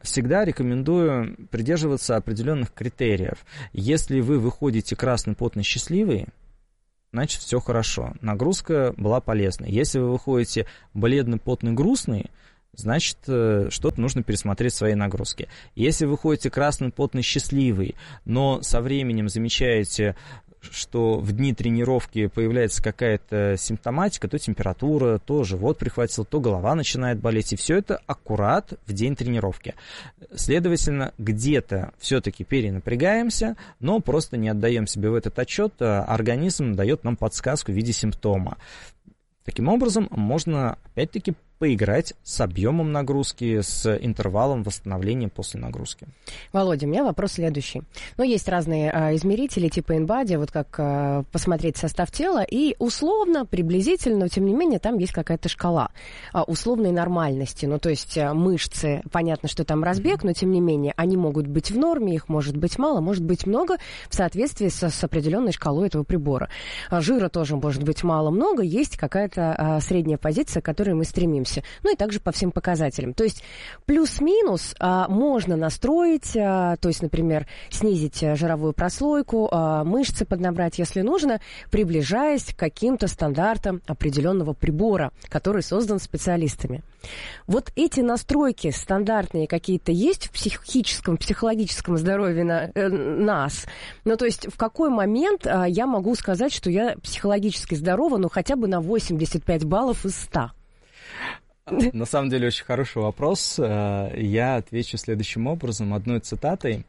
всегда рекомендую придерживаться определенных критериев. Если вы выходите красный, потный, счастливый, значит, все хорошо. Нагрузка была полезной. Если вы выходите бледный, потный, грустный, значит, что-то нужно пересмотреть в своей нагрузке. Если вы ходите красный, потный, счастливый, но со временем замечаете, что в дни тренировки появляется какая-то симптоматика, то температура, то живот прихватил, то голова начинает болеть, и все это аккурат в день тренировки. Следовательно, где-то все-таки перенапрягаемся, но просто не отдаем себе в этот отчет, организм дает нам подсказку в виде симптома. Таким образом, можно, опять-таки, поиграть с объемом нагрузки, с интервалом восстановления после нагрузки. Володя, у меня вопрос следующий. Ну, есть разные измерители типа InBody, вот как посмотреть состав тела, и условно, приблизительно, но тем не менее, там есть какая-то шкала условной нормальности. Ну, то есть мышцы, понятно, что там разбег, но тем не менее, они могут быть в норме, их может быть мало, может быть много в соответствии с определенной шкалой этого прибора. Жира тоже может быть мало-много, есть какая-то средняя позиция, к которой мы стремимся. Ну и также по всем показателям. То есть плюс-минус можно настроить, то есть, например, снизить жировую прослойку, мышцы поднабрать, если нужно, приближаясь к каким-то стандартам определенного прибора, который создан специалистами. Вот эти настройки стандартные какие-то есть в психическом, психологическом здоровье нас? Ну, то есть в какой момент я могу сказать, что я психологически здорова, ну, хотя бы на 85 баллов из 100? На самом деле, очень хороший вопрос. Я отвечу следующим образом, одной цитатой.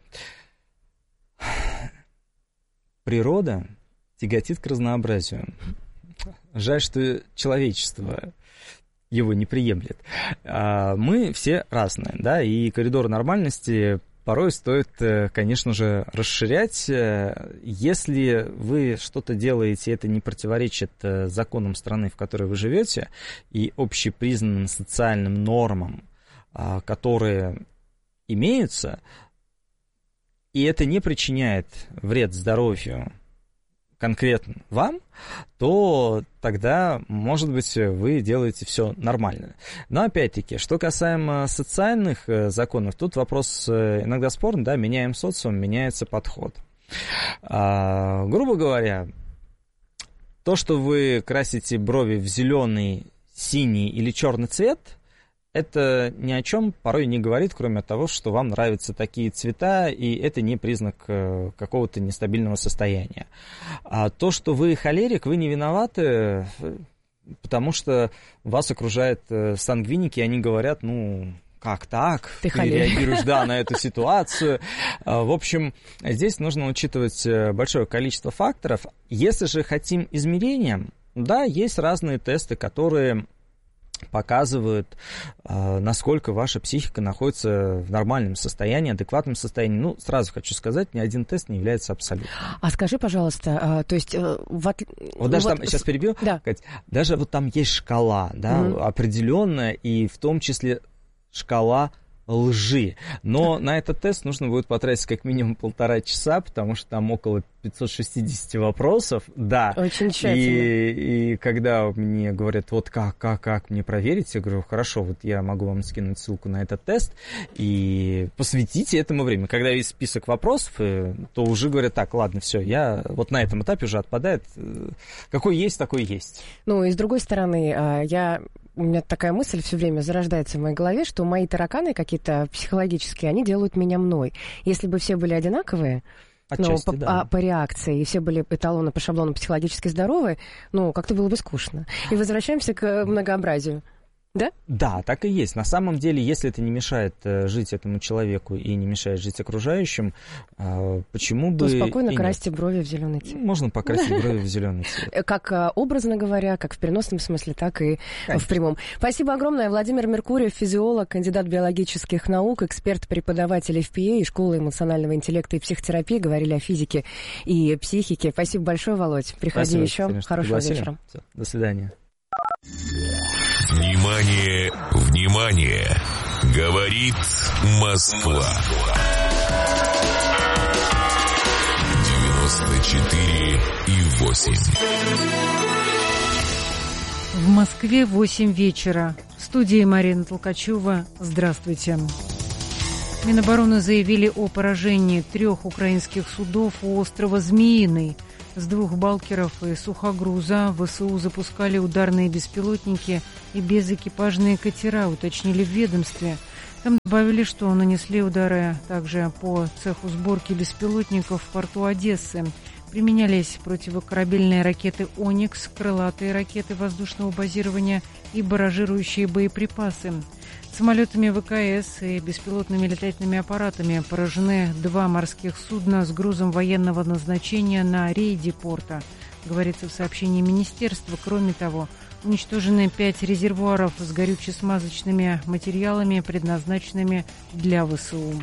Природа тяготит к разнообразию. Жаль, что человечество его не приемлет. Мы все разные, да, и коридор нормальности порой стоит, конечно же, расширять. Если вы что-то делаете, это не противоречит законам страны, в которой вы живете, и общепризнанным социальным нормам, которые имеются, и это не причиняет вред здоровью конкретно вам, то тогда, может быть, вы делаете все нормально. Но, опять-таки, что касаемо социальных законов, тут вопрос иногда спорный, да, меняем социум, меняется подход. Грубо говоря, то, что вы красите брови в зеленый, синий или черный цвет, это ни о чем порой не говорит, кроме того, что вам нравятся такие цвета, и это не признак какого-то нестабильного состояния. А то, что вы холерик, вы не виноваты, потому что вас окружают сангвиники, и они говорят, ну, как так? Ты реагируешь, да, на эту ситуацию. В общем, здесь нужно учитывать большое количество факторов. Если же хотим измерения, да, есть разные тесты, которые показывают, насколько ваша психика находится в нормальном состоянии, адекватном состоянии. Ну, сразу хочу сказать, ни один тест не является абсолютным. А скажи, пожалуйста, то есть... Вот даже там, сейчас перебью, да. Кать, даже вот там есть шкала, да, определенная, и в том числе шкала лжи. Но на этот тест нужно будет потратить как минимум 1,5 часа, потому что там около 560 вопросов. Да. Очень тщательно. И когда мне говорят, вот как мне проверить, я говорю, хорошо, вот я могу вам скинуть ссылку на этот тест и посвятите этому время. Когда есть список вопросов, то уже говорят, так, ладно, все, я вот на этом этапе уже отпадает. Какой есть, такой есть. Ну, и с другой стороны, у меня такая мысль все время зарождается в моей голове, что мои тараканы какие-то психологические, они делают меня мной. Если бы все были одинаковые, отчасти, да. По реакции, и все были эталоны по шаблону психологически здоровые, ну, как-то было бы скучно. И возвращаемся к многообразию. Да? Да, так и есть. На самом деле, если это не мешает жить этому человеку и не мешает жить окружающим, почему бы... То спокойно красьте брови в зеленый цвет. Можно покрасить брови в зеленый цвет. Как образно говоря, как в переносном смысле, так и в прямом. Спасибо огромное. Владимир Меркурьев, физиолог, кандидат биологических наук, эксперт, преподаватель FPA и Школы эмоционального интеллекта и психотерапии. Говорили о физике и психике. Спасибо большое, Володь. Приходи еще. Хорошего вечера. Все. До свидания. Внимание, внимание! Говорит Москва. 94,8. В Москве 8 вечера. В студии Марина Толкачева. Здравствуйте. Минобороны заявили о поражении 3 украинских судов у острова Змеиный. С 2 балкеров и сухогруза ВСУ запускали ударные беспилотники и безэкипажные катера, уточнили в ведомстве. Там добавили, что нанесли удары также по цеху сборки беспилотников в порту Одессы. Применялись противокорабельные ракеты «Оникс», крылатые ракеты воздушного базирования и барражирующие боеприпасы. Самолетами ВКС и беспилотными летательными аппаратами поражены 2 морских судна с грузом военного назначения на рейде порта, говорится в сообщении министерства. Кроме того, уничтожены 5 резервуаров с горюче-смазочными материалами, предназначенными для ВСУ.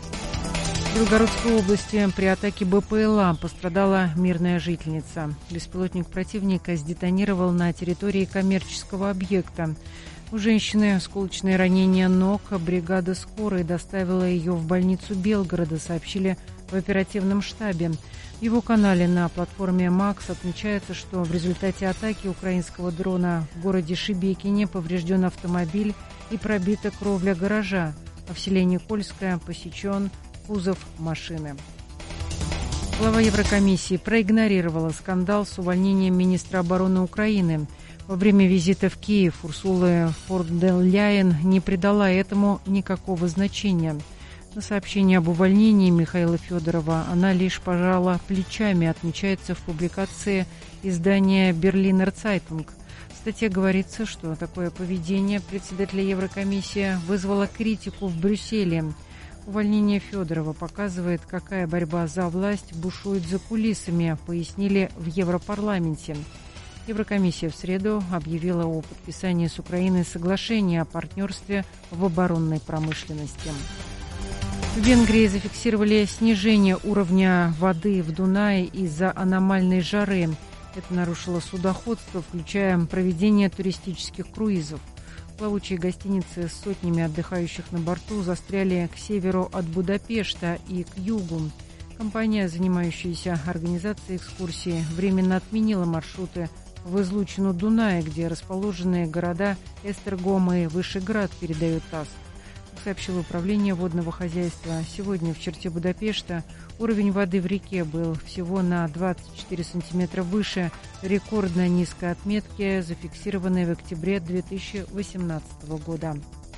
В Белгородской области при атаке БПЛА пострадала мирная жительница. Беспилотник противника сдетонировал на территории коммерческого объекта. У женщины осколочные ранения ног. Бригада скорой доставила ее в больницу Белгорода, сообщили в оперативном штабе. В его канале на платформе МАКС отмечается, что в результате атаки украинского дрона в городе Шебекине поврежден автомобиль и пробита кровля гаража, а в селе Никольское посечен кузов машины. Глава Еврокомиссии проигнорировала скандал с увольнением министра обороны Украины. Во время визита в Киев Урсула фон дер Ляйен не придала этому никакого значения. На сообщение об увольнении Михаила Федорова она лишь пожала плечами, отмечается в публикации издания «Берлинер Цайтунг». В статье говорится, что такое поведение председателя Еврокомиссии вызвало критику в Брюсселе. Увольнение Федорова показывает, какая борьба за власть бушует за кулисами, пояснили в Европарламенте. Еврокомиссия в среду объявила о подписании с Украиной соглашения о партнерстве в оборонной промышленности. В Венгрии зафиксировали снижение уровня воды в Дунае из-за аномальной жары. Это нарушило судоходство, включая проведение туристических круизов. Плавучие гостиницы с сотнями отдыхающих на борту застряли к северу от Будапешта и к югу. Компания, занимающаяся организацией экскурсии, временно отменила маршруты в излучину Дуная, где расположены города Эстергом и Вышеград, передает ТАСС. Как сообщило управление водного хозяйства, сегодня в черте Будапешта уровень воды в реке был всего на 24 сантиметра выше рекордно низкой отметки, зафиксированной в октябре 2018 года.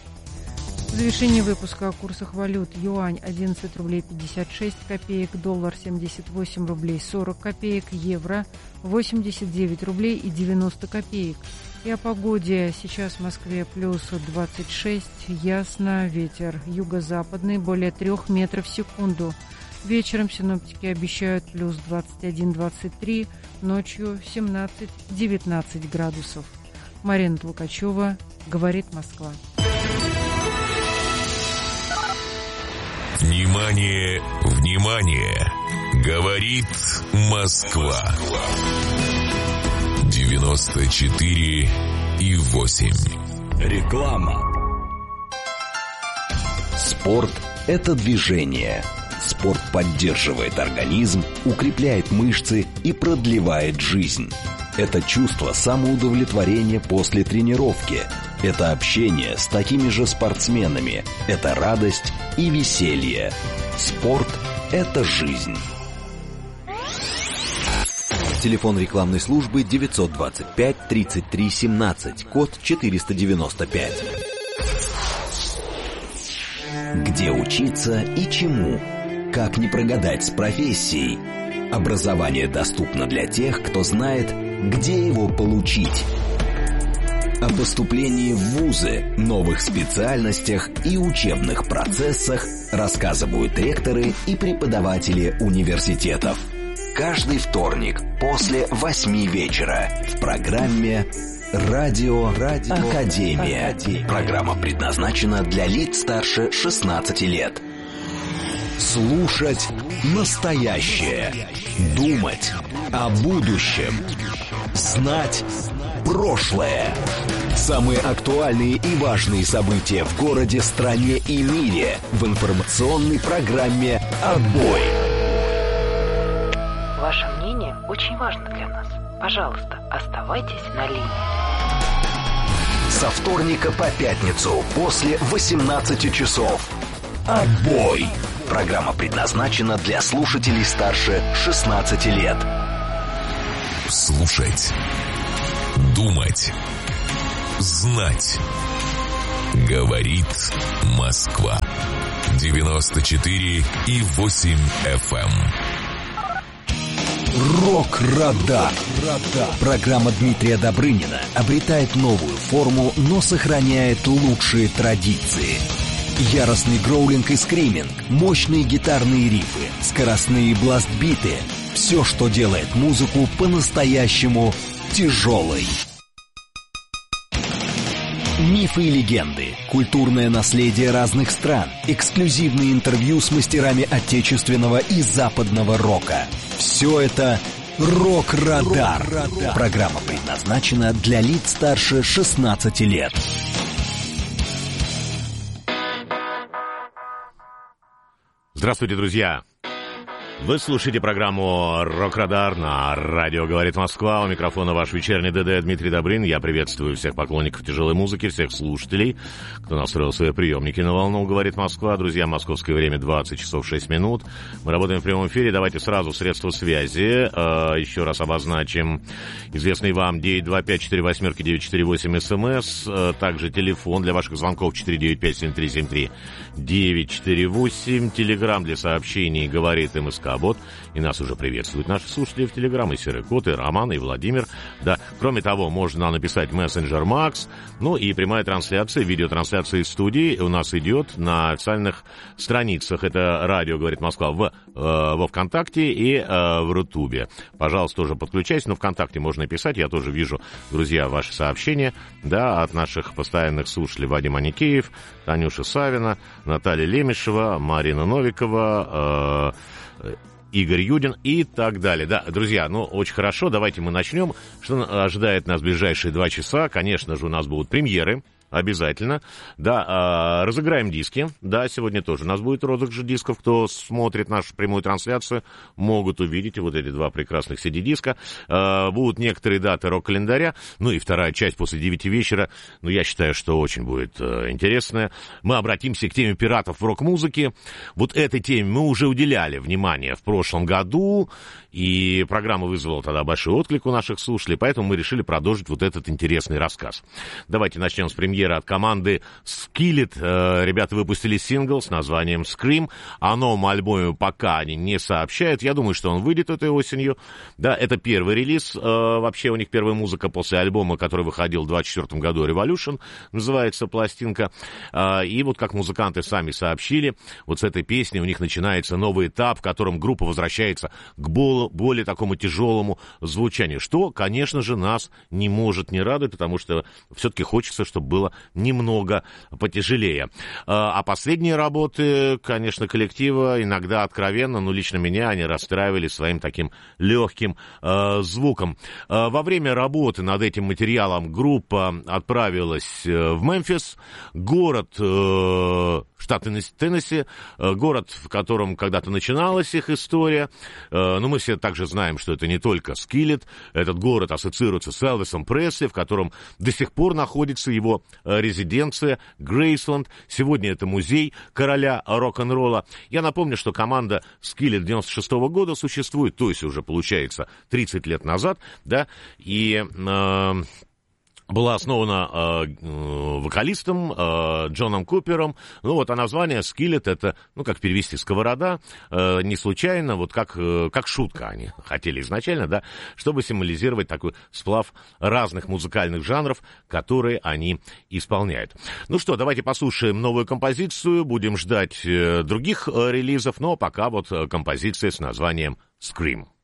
В завершении выпуска о курсах валют: юань 11 рублей 56 копеек, доллар 78 рублей 40 копеек, евро 89 рублей и 90 копеек. И о погоде. Сейчас в Москве плюс 26, ясно, ветер юго-западный более 3 метров в секунду. Вечером синоптики обещают плюс 21-23, ночью 17-19 градусов. Марина Толкачева, говорит Москва. Внимание, внимание! Говорит Москва. 94,8. Реклама. Спорт – это движение. Спорт поддерживает организм, укрепляет мышцы и продлевает жизнь. Это чувство самоудовлетворения после тренировки. Это общение с такими же спортсменами. Это радость и веселье. Спорт – это жизнь. Телефон рекламной службы 925 33 17, код 495. Где учиться и чему? Как не прогадать с профессией? Образование доступно для тех, кто знает, где его получить. О поступлении в вузы, новых специальностях и учебных процессах рассказывают ректоры и преподаватели университетов. Каждый вторник после 8 вечера в программе «Радио Академия». Программа предназначена для лиц старше 16 лет. Слушать настоящее. Думать о будущем. Знать прошлое. Самые актуальные и важные события в городе, стране и мире в информационной программе «Отбой». Ваше мнение очень важно для нас. Пожалуйста, оставайтесь на линии. Со вторника по пятницу после 18 часов. «Отбой». Программа предназначена для слушателей старше 16 лет. Слушать. Думать. Знать. Говорит Москва. 94,8 FM. Рок-радар. Программа Дмитрия Добрынина обретает новую форму, но сохраняет лучшие традиции. Яростный гроулинг и скриминг, мощные гитарные рифы, скоростные бластбиты — все, что делает музыку по-настоящему тяжелой. Мифы и легенды, культурное наследие разных стран, эксклюзивные интервью с мастерами отечественного и западного рока. Все это «Рок-радар». Программа предназначена для лиц старше 16 лет. Здравствуйте, друзья! Вы слушаете программу «Рок-радар» на радио «Говорит Москва». У микрофона ваш вечерний ДД Дмитрий Добрын. Я приветствую всех поклонников тяжелой музыки, всех слушателей, кто настроил свои приемники на волну «Говорит Москва». Друзья, московское время 20 часов 6 минут. Мы работаем в прямом эфире. Давайте сразу средства связи. Еще раз обозначим. Известный вам 925-48-948 СМС. Также телефон для ваших звонков 495-7373-948. Телеграм для сообщений «Говорит МСК». Вот, и нас уже приветствуют наши слушатели в Телеграм, и Серый Кот, и Роман, и Владимир. Да, кроме того, можно написать мессенджер Макс. Ну и прямая трансляция, видеотрансляция из студии у нас идет на официальных страницах. Это радио «Говорит Москва» во ВКонтакте и в Рутубе. Пожалуйста, тоже подключайтесь. Но ВКонтакте можно писать. Я тоже вижу, друзья, ваши сообщения, да, от наших постоянных слушателей: Вадим Аникеев, Танюша Савина, Наталья Лемешева, Марина Новикова, Игорь Юдин и так далее. Да, друзья, ну, очень хорошо, давайте мы начнем. Что ожидает нас в ближайшие 2 часа? Конечно же, у нас будут премьеры. Обязательно. Да, разыграем диски. Да, сегодня тоже у нас будет розыгрыш дисков. Кто смотрит нашу прямую трансляцию, могут увидеть вот эти 2 прекрасных CD-диска. Будут некоторые даты рок-календаря. Ну и вторая часть после 9 вечера. Ну, я считаю, что очень будет интересная. Мы обратимся к теме пиратов в рок-музыке. Вот этой теме мы уже уделяли внимание в прошлом году. И программа вызвала тогда большой отклик у наших слушателей. Поэтому мы решили продолжить вот этот интересный рассказ. Давайте начнем с премьеры от команды Skillet. Ребята выпустили сингл с названием «Scream». О новом альбоме пока они не сообщают. Я думаю, что он выйдет этой осенью. Да, это первый релиз. Вообще у них первая музыка после альбома, который выходил в 24 году, «Revolution», называется пластинка. И вот как музыканты сами сообщили, вот с этой песни у них начинается новый этап, в котором группа возвращается к более такому тяжелому звучанию, что, конечно же, нас не может не радовать, потому что все-таки хочется, чтобы было немного потяжелее. А последние работы, конечно, коллектива иногда откровенно, но лично меня они расстраивали своим таким легким звуком. Во время работы над этим материалом группа отправилась в Мемфис, город, штат Теннесси, город, в котором когда-то начиналась их история. Но мы все также знаем, что это не только Skillet. Этот город ассоциируется с Элвисом Пресли, в котором до сих пор находится его резиденция Грейсленд. Сегодня это музей короля рок-н-ролла. Я напомню, что команда Skillet 96-го года существует, то есть уже, получается, 30 лет назад, да, и была основана вокалистом Джоном Купером. Ну вот, а название Skillet — это, ну, как перевести, сковорода, не случайно, вот как шутка они хотели изначально, да, чтобы символизировать такой сплав разных музыкальных жанров, которые они исполняют. Ну что, давайте послушаем новую композицию, будем ждать других релизов, но пока вот композиция с названием «Scream».